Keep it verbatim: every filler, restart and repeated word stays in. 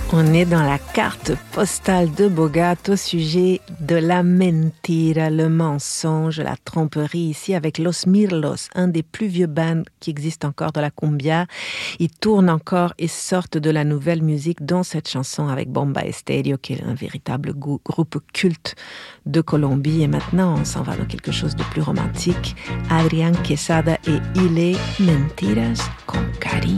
On est dans la carte postale de Bogart au sujet de la mentira, le mensonge, la tromperie, ici avec Los Mirlos, un des plus vieux bands qui existent encore de la cumbia. Ils tournent encore et sortent de la nouvelle musique, dont cette chanson avec Bomba Estéreo, qui est un véritable groupe culte de Colombie. Et maintenant, on s'en va dans quelque chose de plus romantique. Adrián Quesada et Ile, Mentiras con Cariño.